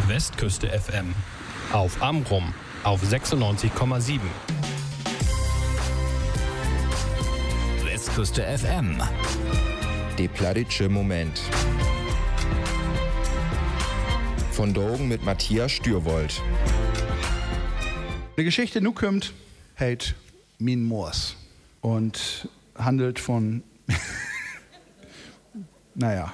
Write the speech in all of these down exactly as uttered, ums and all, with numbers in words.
Westküste F M. Auf Amrum auf sechsundneunzig Komma sieben. Westküste F M. Der plattitsche Moment. Von Drogen mit Matthias Stürwold. Die Geschichte nu kommt, heißt Min Moors und handelt von, naja,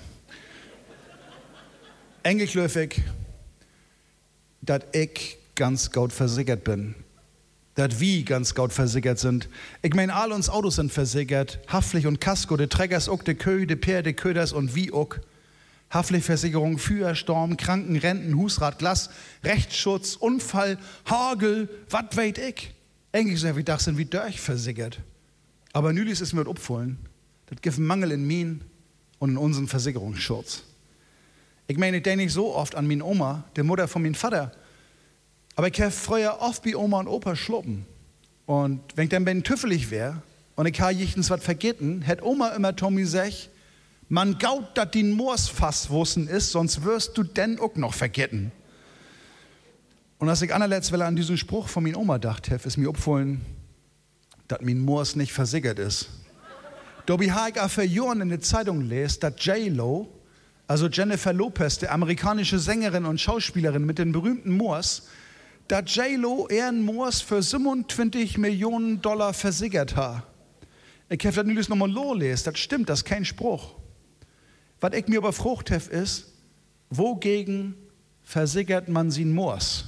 engelklöfig, dass ich ganz gut versichert bin. Dass wir ganz gut versichert sind. Ich meine, all uns Autos sind versichert. Haftpflicht und Kasko, die Trägers auch, die Kö, die Pär, die Köders und wie auch. Haftpflichtversicherung, Feuer, Sturm, Kranken, Renten, Husrat, Glas, Rechtsschutz, Unfall, Hagel, wat weet ich. Eigentlich so wie das sind wie durchversichert. Aber nülis ist mir das aufgefallen. Das gibt einen Mangel in mir und in unseren Versicherungsschutz. Ich meine, ich denke nicht so oft an meine Oma, die Mutter von meinem Vater. Aber ich habe früher oft bei Oma und Opa schluppen. Und wenn ich dann bei tüffelig wäre und ich habe jichtens was vergessen, hätte Oma immer Tommy gesagt, man gaut, dass die Moors wussen ist, sonst wirst du denn auch noch vergessen. Und als ich allerletzt an diesen Spruch von meiner Oma dachte, ist mir aufgefallen, dass mein Moors nicht versickert ist. Dabei habe ich auch für Jahren in der Zeitung gelesen, dass J-Lo, also Jennifer Lopez, die amerikanische Sängerin und Schauspielerin mit den berühmten Moors, dass J-Lo ihren Moors für siebenundzwanzig Millionen Dollar versickert hat. Ich habe das nämlich nochmal lesen, das stimmt, das ist kein Spruch. Was ich mir aber gefragt habe, ist, wogegen versickert man sie Moors?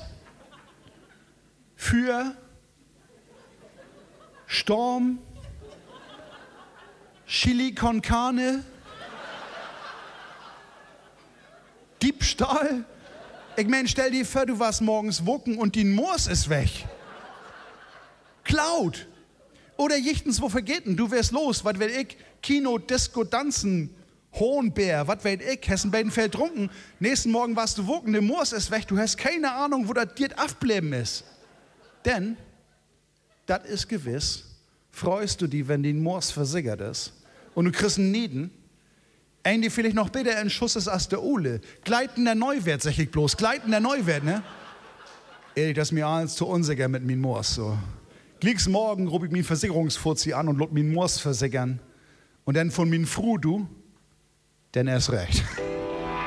Für Sturm, Chili con Carne, Diebstahl? Ich meine, stell dir vor, du warst morgens wucken und die Moors ist weg. Klaut. Oder jichtens wo vergeten, du wärst los, was will ich? Kino, Disco, Tanzen, Hohenbär, was weiß ich, hast in Bedenfeld trunken. Nächsten Morgen warst du wucken, der Moors ist weg, du hast keine Ahnung, wo das dir abbleben ist. Denn, das ist gewiss, freust du dich, wenn die Moors versickert ist und du kriegst einen Nieden, ein, die vielleicht noch besser ein Schuss ist als der Ole. Gleitender Neuwert, sag ich bloß, gleitender Neuwert, ne? Ehrlich, das ist mir alles zu unsicher mit min Moors, so. Glieks morgen ruf ich min Versicherungsfuzzi an und lot min Moors versickern. Und dann von min Fru, du, denn erst recht.